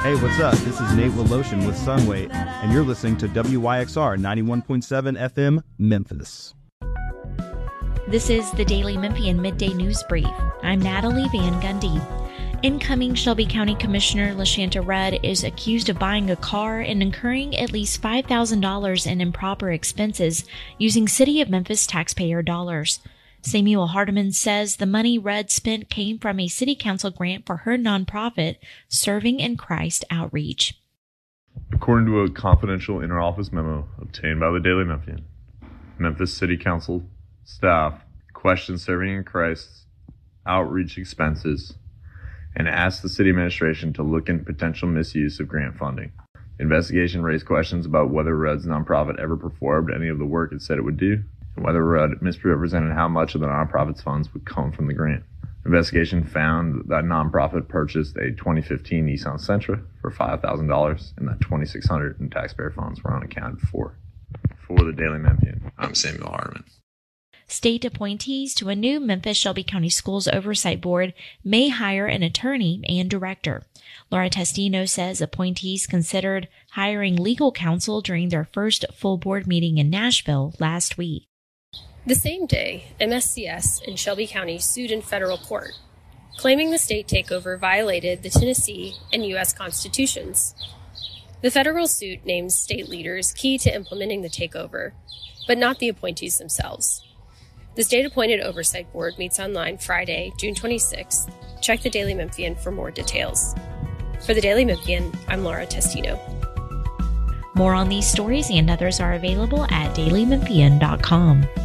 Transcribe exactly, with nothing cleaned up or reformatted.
Hey, what's up? This is Nate Woloshin with Sunway, and you're listening to W Y X R ninety-one point seven F M, Memphis. This is the Daily Memphian Midday News Brief. I'm Natalie Van Gundy. Incoming Shelby County Commissioner LaShanta Rudd is accused of buying a car and incurring at least five thousand dollars in improper expenses using City of Memphis taxpayer dollars. Samuel Hardiman says the money Rudd spent came from a city council grant for her nonprofit, Serving in Christ Outreach. According to a confidential interoffice memo obtained by the Daily Memphian, Memphis City Council staff questioned Serving in Christ Outreach expenses and asked the city administration to look into potential misuse of grant funding. The investigation raised questions about whether Rudd's nonprofit ever performed any of the work it said it would do, and whether Rudd misrepresented how much of the nonprofit's funds would come from the grant. The investigation found that nonprofit purchased a twenty fifteen Nissan Sentra for five thousand dollars and that twenty-six hundred dollars in taxpayer funds were unaccounted for. For the Daily Memphian, I'm Samuel Hardiman. State appointees to a new Memphis Shelby County Schools Oversight Board may hire an attorney and director. Laura Testino says appointees considered hiring legal counsel during their first full board meeting in Nashville last week. The same day, M S C S and Shelby County sued in federal court, claiming the state takeover violated the Tennessee and U S constitutions. The federal suit names state leaders key to implementing the takeover, but not the appointees themselves. The state-appointed oversight board meets online Friday, June twenty-sixth. Check the Daily Memphian for more details. For the Daily Memphian, I'm Laura Testino. More on these stories and others are available at daily memphian dot com.